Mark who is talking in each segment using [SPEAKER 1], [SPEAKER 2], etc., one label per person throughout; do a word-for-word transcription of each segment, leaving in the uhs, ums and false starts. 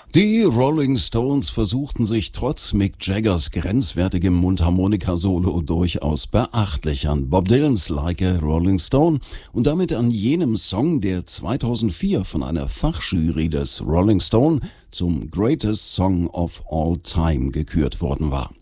[SPEAKER 1] Die Rolling Stones versuchten sich trotz Mick Jaggers grenzwertigem Mundharmonika-Solo durchaus beachtlich an Bob Dylans Like a Rolling Stone und damit an jenem Song, der zweitausendvier von einer Fachjury des Rolling Stone zum Greatest Song of All Time gekürt worden war.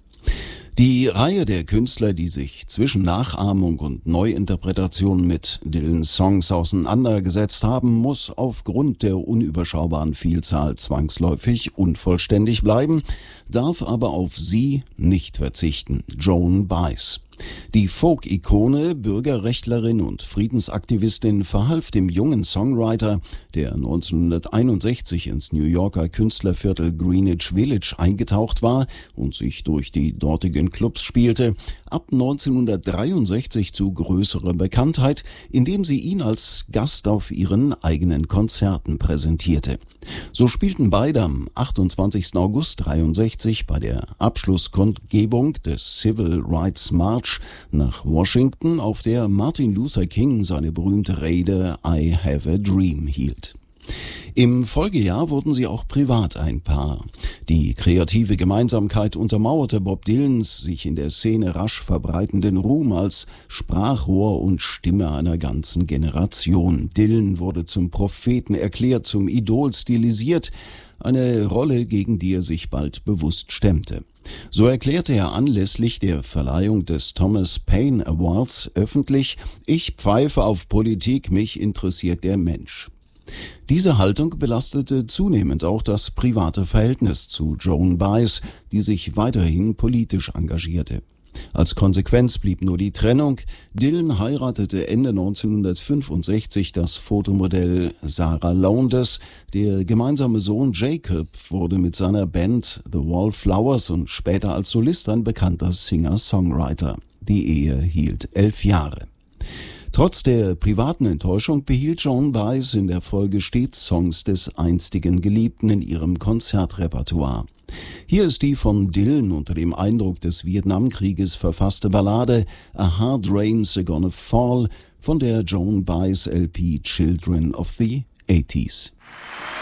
[SPEAKER 1] Die Reihe der Künstler, die sich zwischen Nachahmung und Neuinterpretation mit Dylans Songs auseinandergesetzt haben, muss aufgrund der unüberschaubaren Vielzahl zwangsläufig unvollständig bleiben, darf aber auf sie nicht verzichten: Joan Baez. Die Folk-Ikone, Bürgerrechtlerin und Friedensaktivistin verhalf dem jungen Songwriter, der neunzehnhunderteinundsechzig ins New Yorker Künstlerviertel Greenwich Village eingetaucht war und sich durch die dortigen Clubs spielte, ab neunzehnhundertdreiundsechzig zu größerer Bekanntheit, indem sie ihn als Gast auf ihren eigenen Konzerten präsentierte. So spielten beide am achtundzwanzigsten August dreiundsechzig bei der Abschlusskundgebung des Civil Rights March nach Washington, auf der Martin Luther King seine berühmte Rede I Have a Dream hielt. Im Folgejahr wurden sie auch privat ein Paar. Die kreative Gemeinsamkeit untermauerte Bob Dylans sich in der Szene rasch verbreitenden Ruhm als Sprachrohr und Stimme einer ganzen Generation. Dylan wurde zum Propheten erklärt, zum Idol stilisiert, eine Rolle, gegen die er sich bald bewusst stemmte. So erklärte er anlässlich der Verleihung des Thomas Paine Awards öffentlich: Ich pfeife auf Politik, mich interessiert der Mensch. Diese Haltung belastete zunehmend auch das private Verhältnis zu Joan Baez, die sich weiterhin politisch engagierte. Als Konsequenz blieb nur die Trennung. Dylan heiratete Ende neunzehnhundertfünfundsechzig das Fotomodell Sarah Lowndes. Der gemeinsame Sohn Jacob wurde mit seiner Band The Wallflowers und später als Solist ein bekannter Singer-Songwriter. Die Ehe hielt elf Jahre. Trotz der privaten Enttäuschung behielt Joan Baez in der Folge stets Songs des einstigen Geliebten in ihrem Konzertrepertoire. Hier ist die von Dylan unter dem Eindruck des Vietnamkrieges verfasste Ballade A Hard Rain's Gonna Fall von der Joan Baez L P Children of the eighties.